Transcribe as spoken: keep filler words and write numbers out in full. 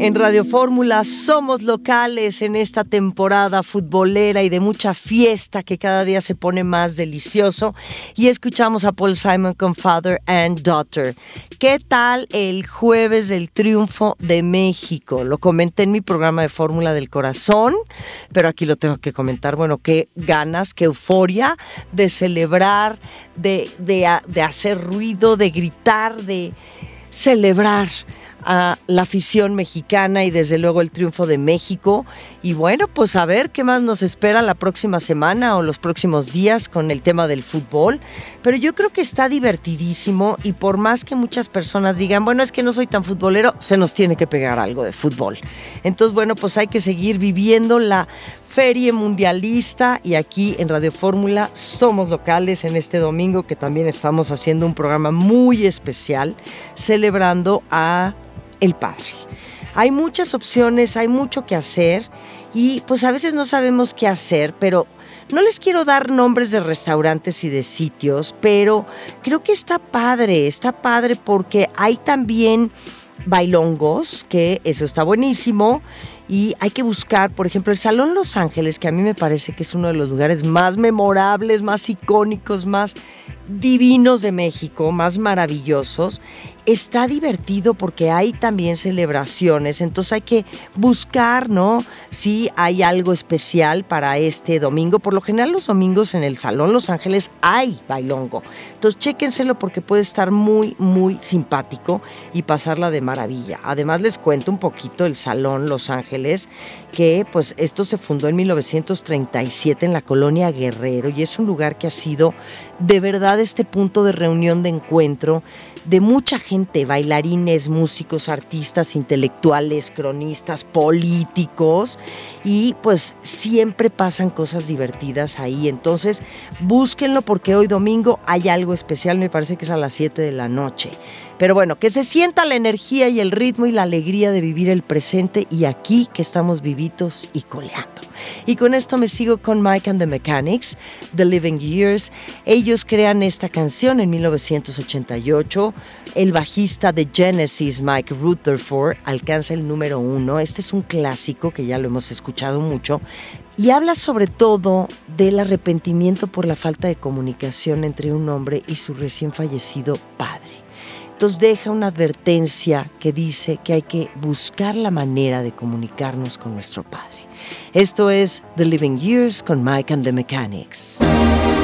En Radio Fórmula somos locales en esta temporada futbolera y de mucha fiesta que cada día se pone más delicioso. Y escuchamos a Paul Simon con Father and Daughter. ¿Qué tal el jueves del triunfo de México? Lo comenté en mi programa de Fórmula del Corazón, pero aquí lo tengo que comentar. Bueno, qué ganas, qué euforia de celebrar, de, de, de hacer ruido, de gritar, de celebrar a la afición mexicana y desde luego el triunfo de México. Y bueno, pues a ver qué más nos espera la próxima semana o los próximos días con el tema del fútbol. Pero yo creo que está divertidísimo y por más que muchas personas digan, bueno, es que no soy tan futbolero, se nos tiene que pegar algo de fútbol. Entonces, bueno, pues hay que seguir viviendo la Feria Mundialista y aquí en Radio Fórmula somos locales en este domingo que también estamos haciendo un programa muy especial celebrando a el Padre. Hay muchas opciones, hay mucho que hacer y pues a veces no sabemos qué hacer, pero no les quiero dar nombres de restaurantes y de sitios, pero creo que está padre, está padre porque hay también bailongos, que eso está buenísimo. Y hay que buscar, por ejemplo, el Salón Los Ángeles, que a mí me parece que es uno de los lugares más memorables, más icónicos, más divinos de México, más maravillosos. Está divertido porque hay también celebraciones, entonces hay que buscar, ¿no? Si hay algo especial para este domingo. Por lo general los domingos en el Salón Los Ángeles hay bailongo. Entonces chéquenselo porque puede estar muy, muy simpático y pasarla de maravilla. Además les cuento un poquito el Salón Los Ángeles, que pues esto se fundó en mil novecientos treinta y siete en la colonia Guerrero y es un lugar que ha sido de verdad este punto de reunión, de encuentro de mucha gente, bailarines, músicos, artistas, intelectuales, cronistas, políticos y pues siempre pasan cosas divertidas ahí. Entonces búsquenlo porque hoy domingo hay algo especial, me parece que es a las siete de la noche. Pero bueno, que se sienta la energía y el ritmo y la alegría de vivir el presente y aquí que estamos vivitos y coleando. Y con esto me sigo con Mike and the Mechanics, The Living Years. Ellos crean esta canción en mil novecientos ochenta y ocho. El bajista de Genesis, Mike Rutherford, alcanza el número uno. Este es un clásico que ya lo hemos escuchado mucho. Y habla sobre todo del arrepentimiento por la falta de comunicación entre un hombre y su recién fallecido padre. Entonces deja una advertencia que dice que hay que buscar la manera de comunicarnos con nuestro Padre. Esto es The Living Years con Mike and the Mechanics.